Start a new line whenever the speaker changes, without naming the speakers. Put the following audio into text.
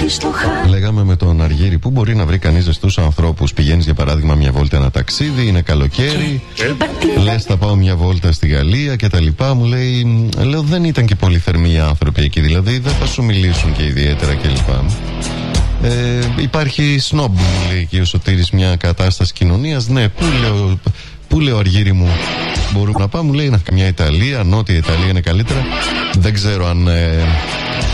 Λέγαμε με τον Αργύρη, πού μπορεί να βρει κανείς ζεστούς ανθρώπους. Πηγαίνεις για παράδειγμα μια βόλτα ένα ταξίδι, είναι καλοκαίρι, λες θα πάω μια βόλτα στη Γαλλία και τα λοιπά. Μου λέει, λέω δεν ήταν και πολύ θερμοί οι άνθρωποι εκεί, δηλαδή δεν θα σου μιλήσουν και ιδιαίτερα κλπ. Υπάρχει σνόμπ, μου λέει και ο Σωτήρης, μια κατάσταση κοινωνίας. Ναι, πού λέω Αργύρη μου μπορούμε να πάμε. Μου λέει καμιά Ιταλία, Νότια Ιταλία είναι καλύτερα. Δεν ξέρω αν